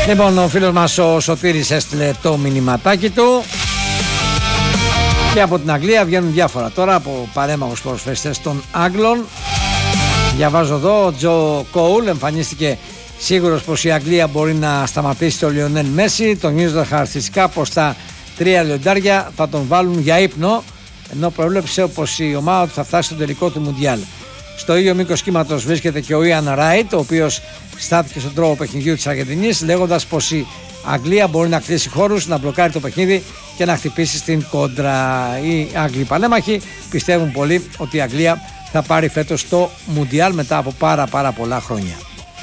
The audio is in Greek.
Λοιπόν, ο φίλος μας ο Σωτήρης έστειλε το μηνυματάκι του. Και από την Αγγλία βγαίνουν διάφορα τώρα από παρέμαχους ποδοσφαιριστές των Άγγλων. Διαβάζω εδώ, ο Τζο Κόουλ εμφανίστηκε σίγουρος πως η Αγγλία μπορεί να σταματήσει τον Λιονέλ Μέση, τονίζοντας χαρακτηριστικά πως τα 3 λιοντάρια θα τον βάλουν για ύπνο, ενώ προέβλεψε πως η ομάδα του θα φτάσει στο τελικό του Μουντιάλ. Στο ίδιο μήκος κύματος βρίσκεται και ο Ιαν Ράιτ, ο οποίος στάθηκε στον τρόπο παιχνιδιού της Αργεντινής, λέγοντας πως η Αγγλία μπορεί να κλείσει χώρους, να μπλοκάρει το παιχνίδι και να χτυπήσει στην κόντρα. Οι Άγγλοι παλέμαχοι πιστεύουν πολύ ότι η Αγγλία θα πάρει φέτος το Μουντιάλ μετά από πάρα πολλά χρόνια.